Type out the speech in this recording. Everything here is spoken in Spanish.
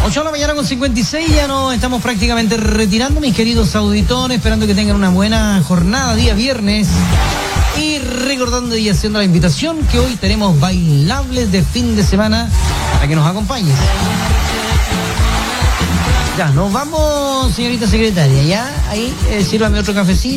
8 de la mañana con 56, ya nos estamos prácticamente retirando, mis queridos auditores, esperando que tengan una buena jornada, día viernes. Y recordando y haciendo la invitación que hoy tenemos bailables de fin de semana para que nos acompañes. Ya, nos vamos, señorita secretaria, ya, ahí, sírvame otro cafecito.